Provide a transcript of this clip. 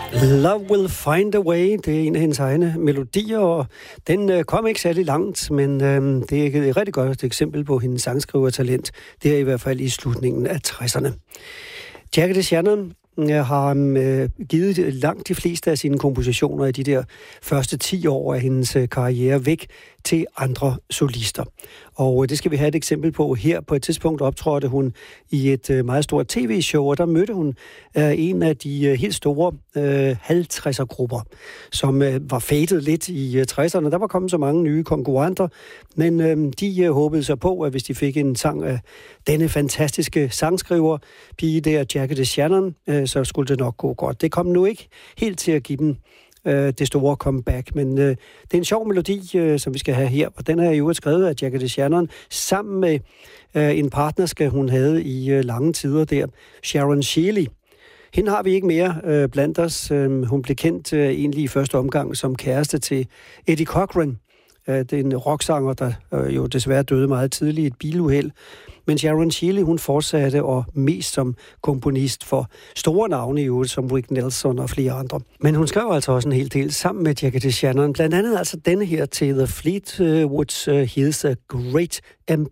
Love Will Find a Way, det er en af hendes egne melodier, og den kom ikke særlig langt, men det er et rigtig godt eksempel på hendes sangskrivertalent. Det er i hvert fald i slutningen af 60'erne. Jackie DeShannon har givet langt de fleste af sine kompositioner i de der første 10 år af hendes karriere væk til andre solister. Og det skal vi have et eksempel på her. På et tidspunkt optrådte hun i et meget stort tv-show, og der mødte hun en af de helt store halv-60'er-grupper, som var fadet lidt i 60'erne. Der var kommet så mange nye konkurrenter, men de håbede sig på, at hvis de fik en sang af denne fantastiske sangskriver, pige der, Jackie DeShannon, så skulle det nok gå godt. Det kom nu ikke helt til at give dem det store comeback, men det er en sjov melodi, som vi skal have her, og den er jo skrevet af Jackie DeShannon sammen med en partnerskab, hun havde i lange tider der, Sharon Shealy. Hende har vi ikke mere blandt os. Hun blev kendt egentlig i første omgang som kæreste til Eddie Cochran. Det er en rocksanger, der jo desværre døde meget tidligt i et biluheld. Men Sharon Shealy, hun fortsatte og mest som komponist for store navne i øvrigt, som Rick Nelson og flere andre. Men hun skrev altså også en hel del sammen med Jackie DeShannon. Blandt andet altså denne her til The Fleetwood He's a Great